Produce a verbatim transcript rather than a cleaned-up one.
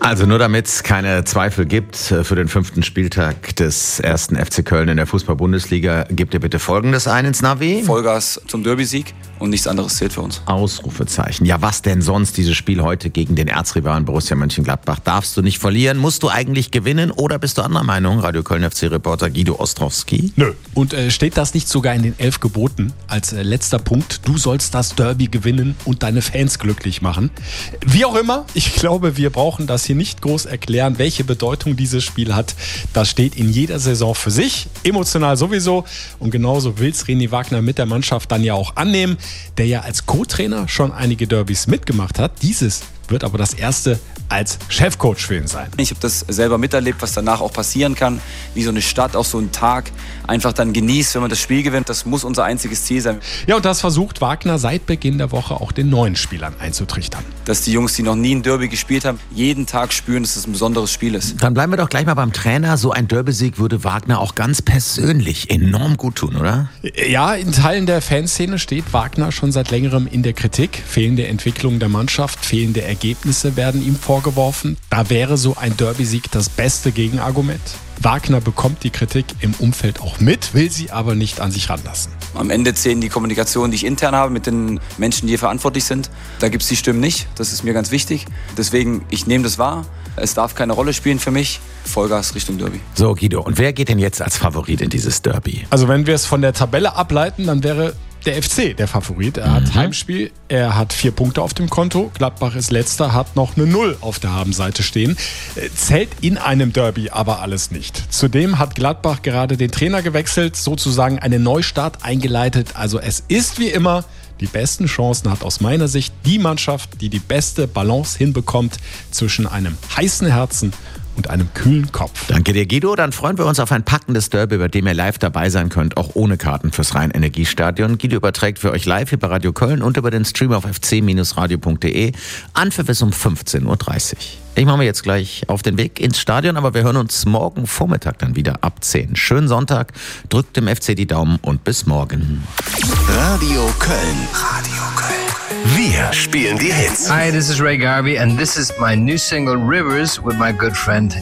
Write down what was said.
Also nur damit es keine Zweifel gibt, für den fünften Spieltag des ersten F C Köln in der Fußball-Bundesliga, gebt ihr bitte Folgendes ein ins Navi. Vollgas zum Derby-Sieg und nichts anderes zählt für uns. Ausrufezeichen. Ja, was denn sonst? Dieses Spiel heute gegen den Erzrivalen Borussia Mönchengladbach darfst du nicht verlieren. Musst du eigentlich gewinnen oder bist du anderer Meinung? Radio Köln F C-Reporter Guido Ostrowski. Nö. Und äh, steht das nicht sogar in den elf Geboten als äh, letzter Punkt? Du sollst das Derby gewinnen und deine Fans glücklich machen. Wie auch immer, ich glaube, wir brauchen das hier nicht groß erklären, welche Bedeutung dieses Spiel hat. Das steht in jeder Saison für sich, emotional sowieso. Und genauso will es René Wagner mit der Mannschaft dann ja auch annehmen, der ja als Co-Trainer schon einige Derbys mitgemacht hat. Dieses wird aber das erste als Chefcoach für ihn sein. Ich habe das selber miterlebt, was danach auch passieren kann, wie so eine Stadt auch so einen Tag einfach dann genießt, wenn man das Spiel gewinnt. Das muss unser einziges Ziel sein. Ja, und das versucht Wagner seit Beginn der Woche auch den neuen Spielern einzutrichtern. Dass die Jungs, die noch nie ein Derby gespielt haben, jeden Tag spüren, dass es ein besonderes Spiel ist. Dann bleiben wir doch gleich mal beim Trainer. So ein Derby-Sieg würde Wagner auch ganz persönlich enorm gut tun, oder? Ja, in Teilen der Fanszene steht Wagner schon seit längerem in der Kritik. Fehlende Entwicklung der Mannschaft, fehlende Ergebnisse werden ihm vorgeworfen. Da wäre so ein Derby-Sieg das beste Gegenargument. Wagner bekommt die Kritik im Umfeld auch mit, will sie aber nicht an sich ranlassen. Am Ende zählen die Kommunikation, die ich intern habe mit den Menschen, die hier verantwortlich sind. Da gibt es die Stimmen nicht, das ist mir ganz wichtig. Deswegen, ich nehme das wahr. Es darf keine Rolle spielen für mich. Vollgas Richtung Derby. So, Guido, und wer geht denn jetzt als Favorit in dieses Derby? Also wenn wir es von der Tabelle ableiten, dann wäre der F C der Favorit. Er hat mhm. Heimspiel, er hat vier Punkte auf dem Konto. Gladbach ist letzter, hat noch eine Null auf der Habenseite stehen. Zählt in einem Derby aber alles nicht. Zudem hat Gladbach gerade den Trainer gewechselt, sozusagen einen Neustart eingeleitet. Also es ist wie immer, die besten Chancen hat aus meiner Sicht die Mannschaft, die die beste Balance hinbekommt zwischen einem heißen Herzen und einem kühlen Kopf. Danke dir, Guido. Dann freuen wir uns auf ein packendes Derby, bei dem ihr live dabei sein könnt, auch ohne Karten fürs Rhein-Energiestadion. Guido überträgt für euch live hier bei Radio Köln und über den Stream auf f c radio punkt d e. Anpfiff ist um fünfzehn Uhr dreißig. Ich mache mir jetzt gleich auf den Weg ins Stadion, aber wir hören uns morgen Vormittag dann wieder ab zehn. Schönen Sonntag, drückt dem F C die Daumen und bis morgen. Radio Köln. Radio Köln. Wir spielen die Hits. Hi, this is Ray Garvey and this is my new single Rivers with my good friend